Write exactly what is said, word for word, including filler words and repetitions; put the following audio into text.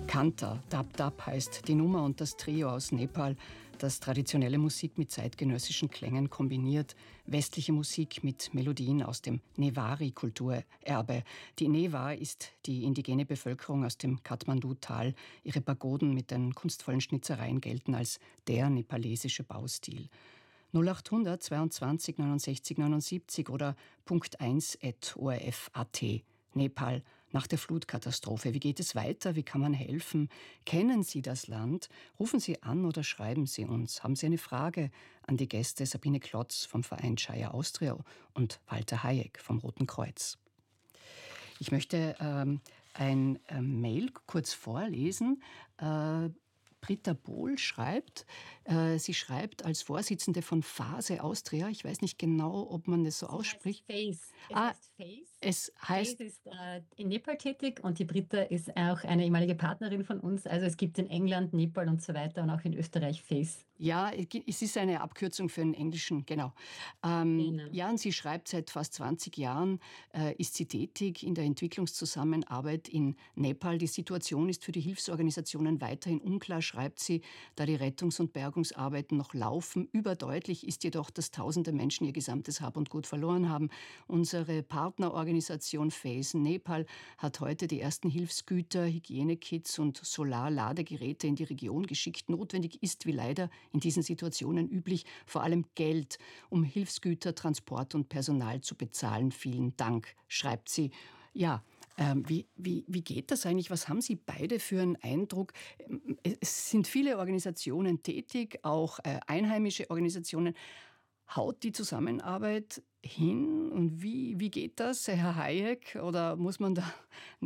Kanta, Dab Dab heißt die Nummer und das Trio aus Nepal, das traditionelle Musik mit zeitgenössischen Klängen kombiniert, westliche Musik mit Melodien aus dem Newari-Kulturerbe. Die Newar ist die indigene Bevölkerung aus dem Kathmandu-Tal. Ihre Pagoden mit den kunstvollen Schnitzereien gelten als der nepalesische Baustil. null achthundert zweiundzwanzig neunundsechzig neunundsiebzig oder Punkt eins at o r f punkt a t. Nepal nach der Flutkatastrophe. Wie geht es weiter? Wie kann man helfen? Kennen Sie das Land? Rufen Sie an oder schreiben Sie uns. Haben Sie eine Frage an die Gäste Sabine Klotz vom Verein Shire Austria und Walter Hayek vom Roten Kreuz. Ich möchte ähm, ein äh, Mail kurz vorlesen. Äh, Britta Bohl schreibt, äh, sie schreibt als Vorsitzende von Phase Austria, ich weiß nicht genau, ob man das so Sie ausspricht. Heißt Phase. Es Ah, heißt Phase. es heißt, Phase ist äh, in Nepal tätig und die Britta ist auch eine ehemalige Partnerin von uns. Also es gibt in England, Nepal und so weiter und auch in Österreich Phase. ja, es ist eine Abkürzung für einen englischen, genau. Ähm, Genau. ja, und sie schreibt, seit fast zwanzig Jahren äh, ist sie tätig in der Entwicklungszusammenarbeit in Nepal. Die Situation ist für die Hilfsorganisationen weiterhin unklar, schreibt sie, da die Rettungs- und Bergungsarbeiten noch laufen. Überdeutlich ist jedoch, dass tausende Menschen ihr gesamtes Hab und Gut verloren haben. Unsere Partnerorganisation Phase Nepal hat heute die ersten Hilfsgüter, Hygienekits und Solarladegeräte in die Region geschickt. Notwendig ist, wie leider in diesen Situationen üblich, vor allem Geld, um Hilfsgüter, Transport und Personal zu bezahlen. Vielen Dank, schreibt sie. Ja, ähm, wie, wie, wie geht das eigentlich? Was haben Sie beide für einen Eindruck? Es sind viele Organisationen tätig, auch äh, einheimische Organisationen. Haut die Zusammenarbeit hin und wie, wie geht das, Herr Hayek? Oder muss man da